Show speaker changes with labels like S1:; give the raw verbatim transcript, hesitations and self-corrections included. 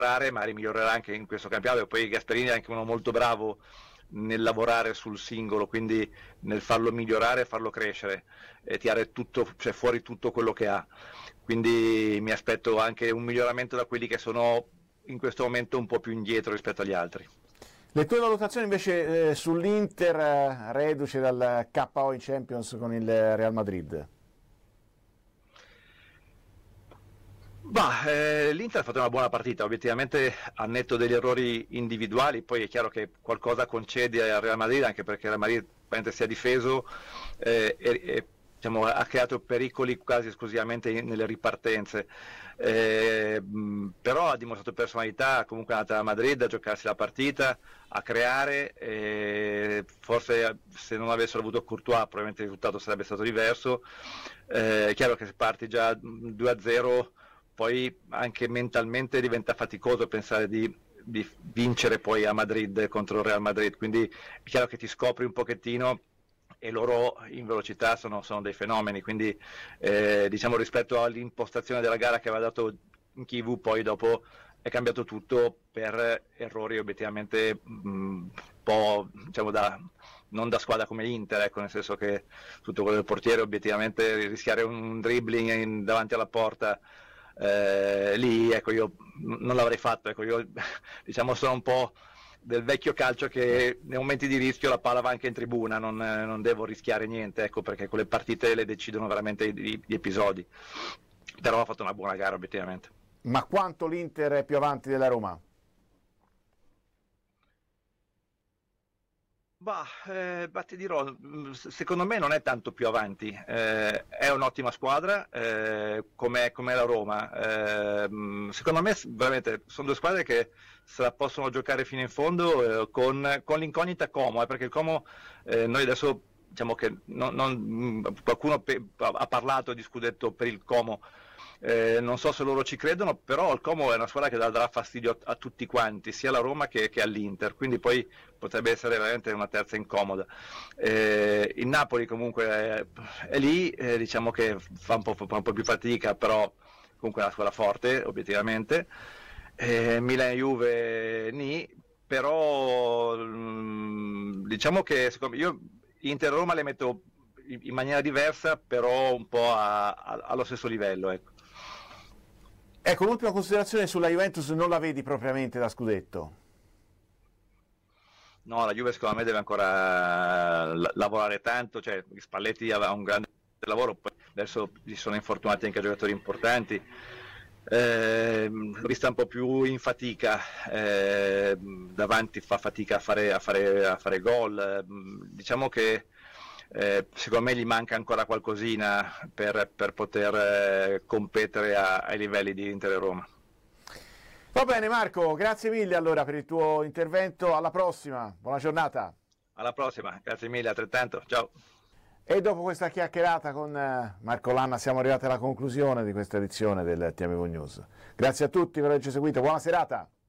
S1: magari migliorerà anche in questo campionato, e poi Gasperini è anche uno molto bravo nel lavorare sul singolo, quindi nel farlo migliorare, farlo crescere e tirare tutto, cioè fuori tutto quello che ha. Quindi mi aspetto anche un miglioramento da quelli che sono in questo momento un po' più indietro rispetto agli altri.
S2: Le tue valutazioni invece eh, sull'Inter, eh, reduce dal K O in Champions con il Real Madrid?
S1: Bah, eh, l'Inter ha fatto una buona partita, obiettivamente al netto degli errori individuali, poi è chiaro che qualcosa concede al Real Madrid, anche perché il Real Madrid si è difeso eh, e, e diciamo, ha creato pericoli quasi esclusivamente nelle ripartenze, eh, mh, però ha dimostrato personalità, comunque è andata a Madrid a giocarsi la partita, a creare, e forse se non avessero avuto Courtois probabilmente il risultato sarebbe stato diverso. Eh, è chiaro che se parti già due a zero poi anche mentalmente diventa faticoso pensare di, di vincere poi a Madrid contro il Real Madrid, quindi è chiaro che ti scopri un pochettino e loro in velocità sono, sono dei fenomeni, quindi eh, diciamo rispetto all'impostazione della gara che aveva dato in T V, poi dopo è cambiato tutto per errori obiettivamente un po' diciamo da non da squadra come l'Inter, ecco, nel senso che tutto quello del portiere, obiettivamente rischiare un dribbling in, davanti alla porta, eh, lì ecco io non l'avrei fatto, ecco io diciamo sono un po' del vecchio calcio che nei momenti di rischio la palla va anche in tribuna, non, non devo rischiare niente, ecco, perché quelle partite le decidono veramente gli, gli episodi, però ha fatto una buona gara obiettivamente.
S2: Ma quanto l'Inter è più avanti della Roma?
S1: Bah, eh, bah, ti dirò, secondo me non è tanto più avanti, eh, è un'ottima squadra, eh, come la Roma, eh, secondo me veramente sono due squadre che se la possono giocare fino in fondo, eh, con, con l'incognita Como, eh, perché il Como, eh, noi adesso diciamo che non, non, qualcuno pe- ha parlato di scudetto per il Como. Eh, non so se loro ci credono, però il Como è una squadra che darà fastidio a, a tutti quanti, sia alla Roma che, che all'Inter, quindi poi potrebbe essere veramente una terza incomoda. Eh, il Napoli comunque è, è lì, eh, diciamo che fa un, po', fa un po' più fatica, però comunque è una squadra forte, obiettivamente. Eh, Milan e Juve nì, però mh, diciamo che secondo me, io Inter e Roma le metto in, in maniera diversa, però un po' a, a, allo stesso livello, ecco.
S2: Ecco, l'ultima considerazione sulla Juventus, non la vedi propriamente da scudetto?
S1: No, la Juve secondo me deve ancora lavorare tanto, cioè Spalletti ha un grande lavoro, poi adesso si sono infortunati anche giocatori importanti, eh, vista un po' più in fatica, eh, davanti fa fatica a fare, a fare, a fare gol, eh, diciamo che eh, secondo me gli manca ancora qualcosina per, per poter eh, competere a, ai livelli di Inter e Roma.
S2: Va bene Marco, grazie mille allora per il tuo intervento, alla prossima, buona giornata.
S1: Alla prossima, grazie mille, altrettanto, ciao.
S2: E dopo questa chiacchierata con Marco Lanna siamo arrivati alla conclusione di questa edizione del T M V News. Grazie a tutti per averci seguito, buona serata.